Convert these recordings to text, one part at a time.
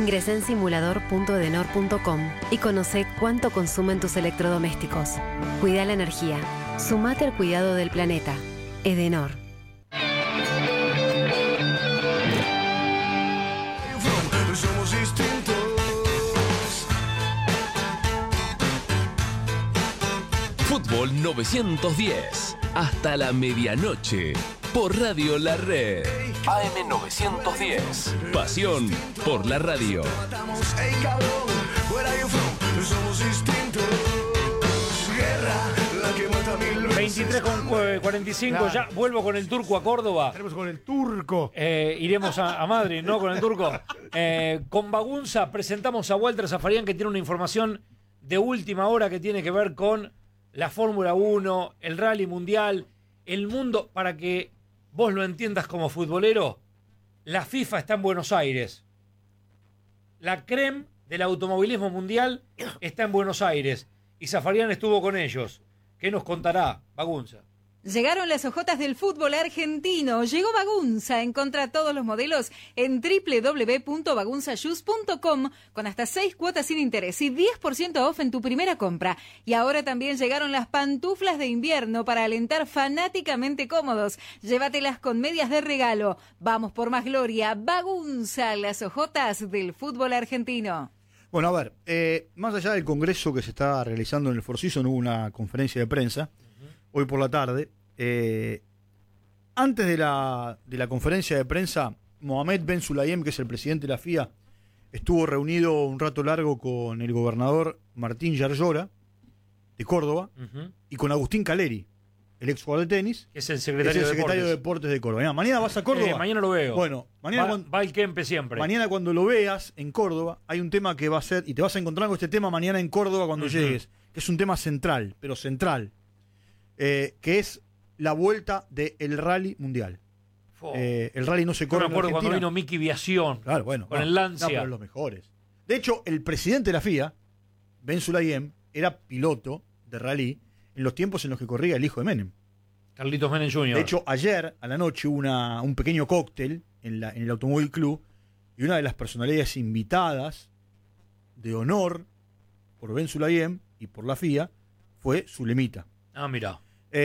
Ingresá en simulador.edenor.com y conoce cuánto consumen tus electrodomésticos. Cuida la energía. Sumate al cuidado del planeta. Edenor. Somos distintos. Fútbol 910. Hasta la medianoche. Por Radio La Red. AM 910. Pasión por la radio. Hey, cabrón, where are you from? Somos distintos. Guerra, la que mata mil veces. 23:45, Claro. ya vuelvo con el turco a Córdoba. Tenemos con el turco. Iremos a Madrid, ¿no? Con el turco. Con Bagunza presentamos a Walter Zafarian, que tiene una información de última hora que tiene que ver con la Fórmula 1, el Rally Mundial, el mundo. Para que vos lo entiendas como futbolero, la FIFA está en Buenos Aires. La creme del automovilismo mundial está en Buenos Aires. Y Zafarian estuvo con ellos. ¿Qué nos contará, Bagunza? Llegaron las ojotas del fútbol argentino. Llegó Bagunza. Encontra todos los modelos en www.bagunzashoes.com con hasta 6 cuotas sin interés y 10% off en tu primera compra. Y ahora también llegaron las pantuflas de invierno para alentar fanáticamente cómodos. Llévatelas con medias de regalo. Vamos por más gloria. Bagunza, las ojotas del fútbol argentino. Bueno, a ver, más allá del congreso que se está realizando en el Four Seasons, hubo una conferencia de prensa hoy por la tarde. Antes de la conferencia de prensa, Mohamed Ben Sulayem, que es el presidente de la FIA, estuvo reunido un rato largo con el gobernador Martín Yarlora, de Córdoba, y con Agustín Caleri, el ex jugador de tenis, Que es el secretario, de Deportes de Córdoba. Mañana vas a Córdoba. Mañana lo veo. Bueno, mañana va el Kempe siempre. Mañana cuando lo veas en Córdoba, hay un tema que va a ser, y te vas a encontrar con este tema mañana en Córdoba cuando llegues, que es un tema central, pero central, que es la vuelta del Rally Mundial. El Rally no se corre Yo me acuerdo en cuando Argentina. vino Miki Viación, Claro, bueno, con el Lancia. pero los mejores. De hecho, el presidente de la FIA, Ben Sulayem, era piloto de rally en los tiempos en los que corría el hijo de Menem. Carlitos Menem Jr. De hecho, ayer a la noche hubo un pequeño cóctel en el Automóvil Club, y una de las personalidades invitadas de honor por Ben Sulayem y por la FIA fue Zulemita. Mira.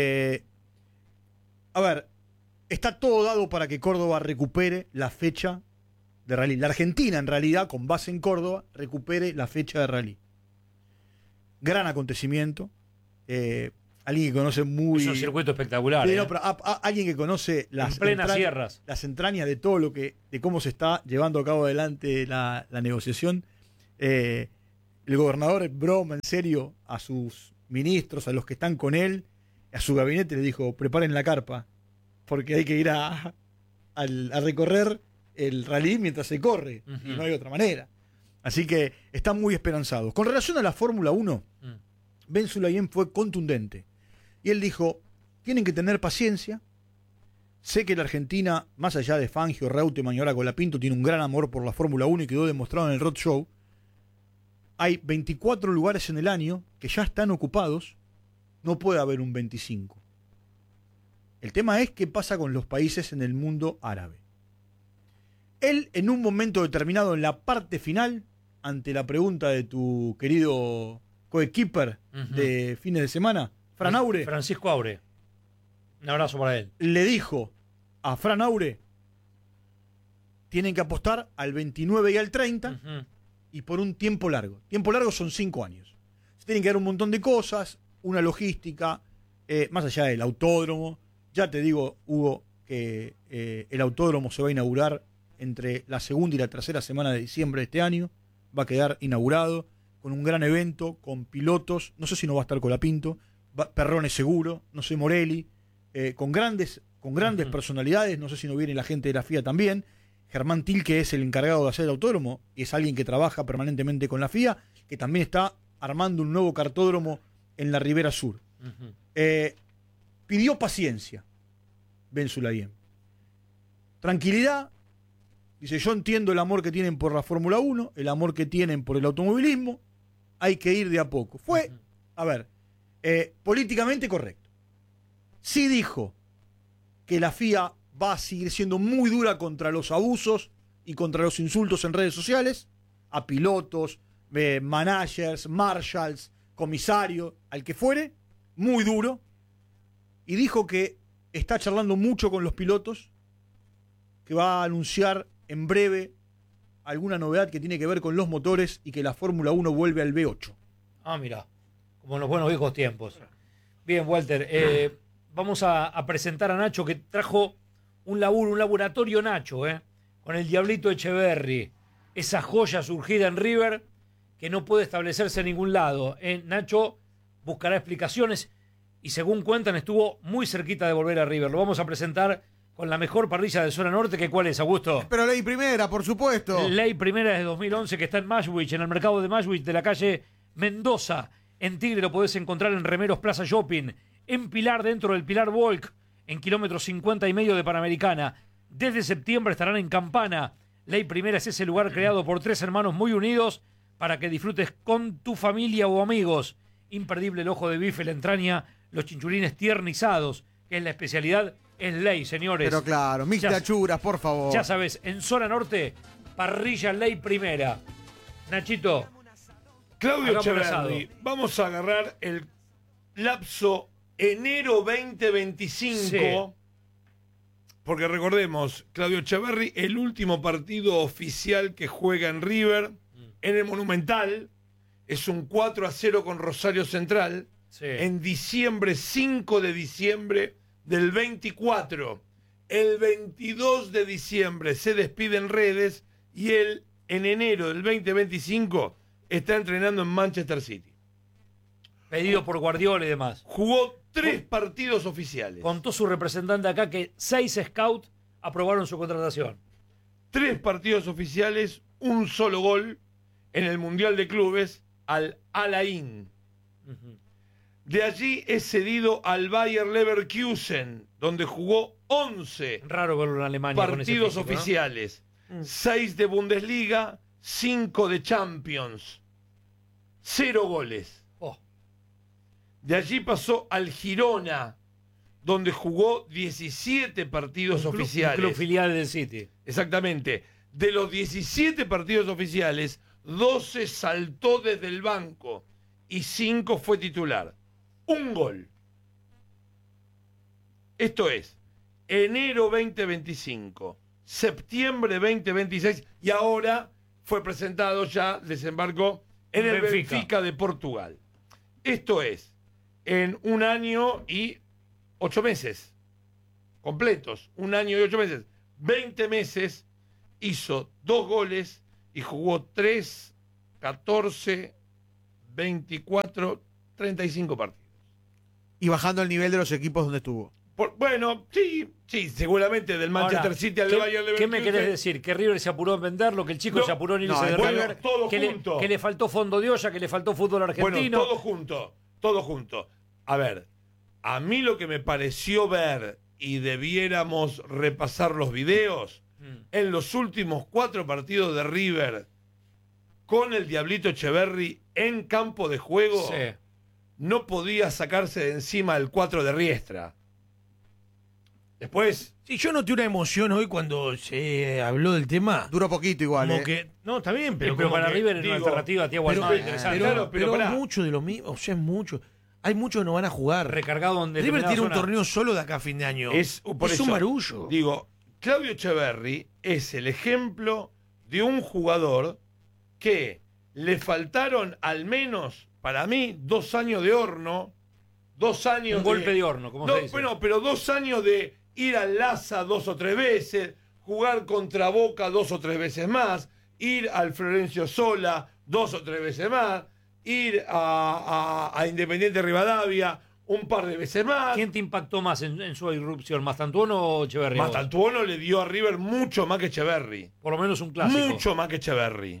A ver, está todo dado para que Córdoba recupere la fecha de rally. La Argentina, en realidad, con base en Córdoba, recupere la fecha de rally. Gran acontecimiento. Alguien que conoce muy... Es un circuito espectacular. Sí, no, pero alguien que conoce en plenas sierras, las entrañas de todo lo que, de cómo se está llevando a cabo adelante la negociación. El gobernador broma en serio a sus ministros, a los que están con él, a su gabinete, le dijo: preparen la carpa, porque hay que ir a recorrer el rally mientras se corre, y no hay otra manera. Así que están muy esperanzados. Con relación a la Fórmula 1, Ben Sulayem fue contundente. Y él dijo: tienen que tener paciencia. Sé que la Argentina, más allá de Fangio, Reutemann y ahora Colapinto, tiene un gran amor por la Fórmula 1 y quedó demostrado en el Road Show. Hay 24 lugares en el año que ya están ocupados. No puede haber un 25. El tema es qué pasa con los países en el mundo árabe. Él, en un momento determinado, en la parte final, ante la pregunta de tu querido coequiper de fines de semana, Fran Aure, Francisco Aure, un abrazo para él, le dijo a Fran Aure: tienen que apostar al 29 y al 30 y por un tiempo largo. Tiempo largo son 5 años. Se tienen que dar un montón de cosas, una logística, más allá del autódromo. Ya te digo, Hugo, que el autódromo se va a inaugurar entre la segunda y la tercera semana de diciembre de este año. Va a quedar inaugurado con un gran evento, con pilotos. No sé si no va a estar Colapinto, Perrone seguro, no sé, Morelli, con grandes personalidades. No sé si no viene la gente de la FIA también. Germán Til, que es el encargado de hacer el autódromo, y es alguien que trabaja permanentemente con la FIA, que también está armando un nuevo cartódromo en la Ribera Sur. Pidió paciencia Ben Sulayem. Tranquilidad. Dice: yo entiendo el amor que tienen por la Fórmula 1, el amor que tienen por el automovilismo. Hay que ir de a poco. Fue, a ver, políticamente correcto. Sí dijo que la FIA va a seguir siendo muy dura contra los abusos y contra los insultos en redes sociales. a pilotos, managers, marshals, comisarios, al que fuere, muy duro, y dijo que está charlando mucho con los pilotos, que va a anunciar en breve alguna novedad que tiene que ver con los motores y que la Fórmula 1 vuelve al V8. Ah, mira, como en los buenos viejos tiempos. Bien, Walter, vamos a presentar a Nacho, que trajo un laboratorio Nacho, con el Diablito Echeverry, esa joya surgida en River que no puede establecerse en ningún lado. Nacho buscará explicaciones y según cuentan estuvo muy cerquita de volver a River. Lo vamos a presentar con la mejor parrilla de zona norte, que ¿cuál es, Augusto? Pero Ley Primera, por supuesto. Ley Primera de 2011, que está en Mashwich, en el mercado de Mashwich de la calle Mendoza. En Tigre lo podés encontrar en Remeros Plaza Shopping, en Pilar, dentro del Pilar Volk, en kilómetro 50 y medio de Panamericana. Desde septiembre estarán en Campana. Ley Primera es ese lugar creado por 3 hermanos muy unidos para que disfrutes con tu familia o amigos. Imperdible el ojo de bife, la entraña, los chinchulines tiernizados, que es la especialidad, es Ley, señores. Pero claro, mix de achuras, por favor. Ya sabes, en zona norte, parrilla Ley Primera. Nachito. Claudio Echeverry, vamos a agarrar el lapso enero 2025, sí. Porque recordemos, Claudio Echeverry, el último partido oficial que juega en River, en el Monumental, es un 4-0 con Rosario Central, sí. En diciembre, 5 de diciembre del 24. El 22 de diciembre se despide en redes y él, en enero del 2025, está entrenando en Manchester City. Pedido por Guardiola y demás. Jugó 3 partidos oficiales. Contó su representante acá que 6 scouts aprobaron su contratación. 3 partidos oficiales, un solo gol en el Mundial de Clubes al Al Ain. De allí es cedido al Bayer Leverkusen, donde jugó 11 Raro verlo en Alemania partidos con ese físico, oficiales. 6 de Bundesliga, 5 de Champions. 0 goles. Oh. De allí pasó al Girona, donde jugó 17 partidos oficiales. Un club filial del City. Exactamente. De los 17 partidos oficiales, 12 saltó desde el banco y 5 fue titular. Un gol. Esto es, enero 2025, septiembre 2026 y ahora fue presentado ya, desembarcó en el Benfica de Portugal. Esto es, en 1 año y 8 meses completos, 1 año y 8 meses, 20 meses, hizo 2 goles y jugó 3, 14, 24, 35 partidos. Y bajando el nivel de los equipos donde estuvo. Bueno, sí, seguramente del Manchester City al Bayern Leverkusen. ¿Qué me querés decir? ¿Que River se apuró en venderlo? ¿Que el chico se apuró en irse de River? Todo junto. Que le faltó fondo de olla, que le faltó fútbol argentino. Bueno, todo junto. A ver, a mí lo que me pareció ver, y debiéramos repasar los videos, en los últimos 4 partidos de River, con el Diablito Echeverry en campo de juego, sí. No podía sacarse de encima el 4 de Riestra. Después... Sí, yo noté una emoción hoy cuando se habló del tema. Duró poquito igual, Como que, no, está bien, pero, pero para que, River era una alternativa a Thiago Almada interesante. Pero mucho de lo mismo, o sea, es mucho. Hay muchos que no van a jugar. Recargado donde River tiene un torneo solo de acá a fin de año. Es un barullo. Digo, Claudio Echeverry es el ejemplo de un jugador que le faltaron al menos, para mí, 2 años de horno. 2 años un golpe de horno, como se dice. Bueno, pero 2 años de ir al Laza 2 o 3 veces, jugar contra Boca 2 o 3 veces más, ir al Florencio Sola 2 o 3 veces más, ir a Independiente Rivadavia un par de veces más. ¿Quién te impactó más en su irrupción? ¿Mastantuono o Echeverry? Mastantuono le dio a River mucho más que Echeverry. Por lo menos un clásico. Mucho más que Echeverry.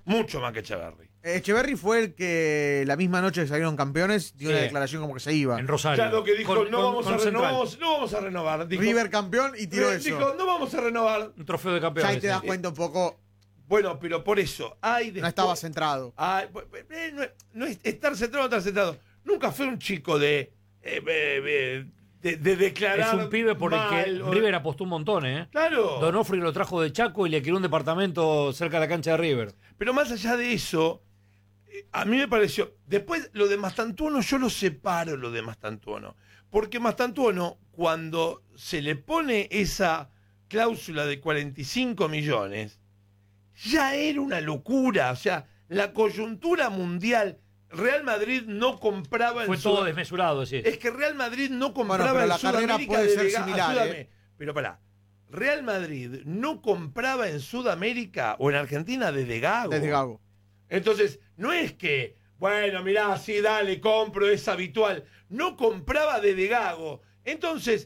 Echeverry fue el que la misma noche que salieron campeones dio una declaración como que se iba. En Rosario. Claro que dijo, no vamos a renovar. Dijo, River campeón y tiró eso. Dijo, no vamos a renovar. Un trofeo de campeones. Ya ahí te das cuenta un poco. Bueno, pero por eso. No estaba centrado. No es estar centrado o no estar centrado. Nunca fue un chico de de declarar. Es un pibe por el que mal, River apostó un montón, ¿eh? Claro. Donofrio lo trajo de Chaco y le alquiló un departamento cerca de la cancha de River. Pero más allá de eso, a mí me pareció. Después, lo de Mastantuono, yo lo separo, lo de Mastantuono. Porque Mastantuono, cuando se le pone esa cláusula de 45 millones, ya era una locura. O sea, la coyuntura mundial. Real Madrid no compraba Fue en todo desmesurado, sí. Es que Real Madrid no compraba pero en la carrera Sudamérica puede ser delega- similar, a Sudamérica. Pero pará, Real Madrid no compraba en Sudamérica o en Argentina desde Gago. Desde Gago. Entonces, no es que, bueno, mirá, sí, dale, compro, es habitual. No compraba desde Gago. Entonces,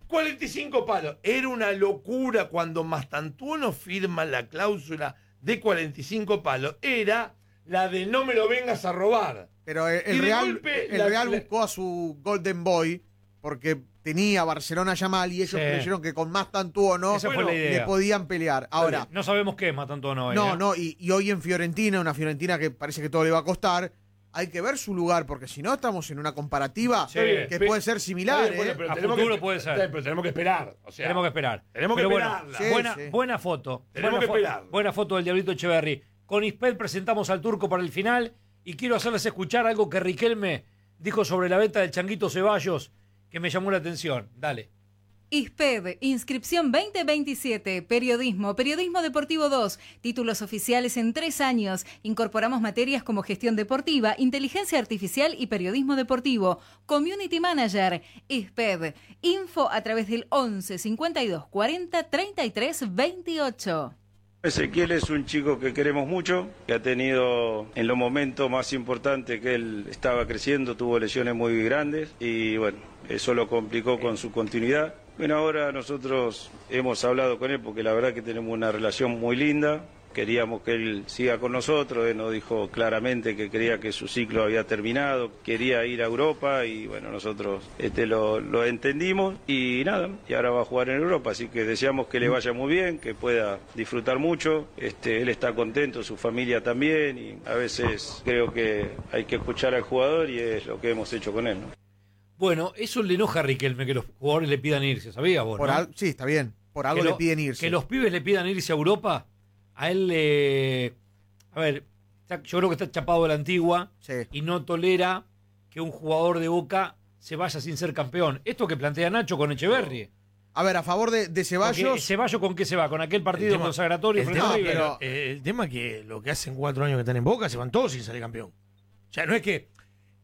45 palos. Era una locura cuando Mastantuono firma la cláusula de 45 palos. Era la de no me lo vengas a robar. Pero Y el de Real, golpe, el Real buscó a su Golden Boy porque tenía a Barcelona Yamal y ellos Sí. creyeron que con Mastantuono Esa fue la idea. le podían pelear. Ahora, No sabemos qué es Mastantuono hoy. ¿eh? no, y hoy en Fiorentina, una Fiorentina que parece que todo le va a costar, hay que ver su lugar, porque si no estamos en una comparativa Sí, que puede ser similar. Está bien, bueno, pero A tenemos futuro que- puede ser. está bien, pero tenemos que esperar. O sea, Tenemos que esperar. Tenemos que Pero bueno, esperarla. Sí, buena, sí. buena foto. Tenemos buena que esperarla. Buena foto del Diablito Echeverry. Con Isped presentamos al turco para el final y quiero hacerles escuchar algo que Riquelme dijo sobre la venta del Changuito Ceballos que me llamó la atención. Dale. ISPED, inscripción 2027, periodismo deportivo 2, títulos oficiales en 3 años. Incorporamos materias como gestión deportiva, inteligencia artificial y periodismo deportivo. Community Manager, ISPED, info a través del 11 52 40 33 28. Ezequiel es un chico que queremos mucho, que ha tenido en los momentos más importantes que él estaba creciendo, tuvo lesiones muy grandes y bueno, eso lo complicó con su continuidad. Bueno, ahora nosotros hemos hablado con él porque la verdad que tenemos una relación muy linda, queríamos que él siga con nosotros, él nos dijo claramente que creía que su ciclo había terminado, quería ir a Europa y bueno, nosotros lo entendimos y nada, y ahora va a jugar en Europa, así que deseamos que le vaya muy bien, que pueda disfrutar mucho, él está contento, su familia también y a veces creo que hay que escuchar al jugador y es lo que hemos hecho con él, ¿no? Bueno, eso le enoja a Riquelme que los jugadores le pidan irse, ¿sabías vos? ¿no? Sí, está bien. Por algo Que le piden irse. Que los pibes le pidan irse a Europa, a él le... A ver, yo creo que está chapado de la antigua Sí. y no tolera que un jugador de Boca se vaya sin ser campeón. Esto que plantea Nacho con Echeverry. A ver, a favor de Ceballos. Porque ¿Ceballos con qué se va? ¿Con aquel partido tema- consagratorio el frente a tema, River? pero, el tema es que lo que hacen 4 años que están en Boca se van todos sin salir campeón. O sea, no es que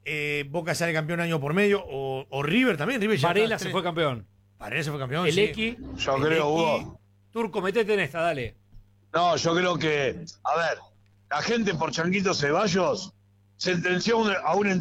Boca sale campeón año por medio o River también. River ya Varela está se fue campeón. Varela se fue campeón. El sí. X. Yo el creo, X. Hugo. Turco, metete en esta, dale. No, yo creo que, a ver, la gente por Changuito Ceballos sentenció a un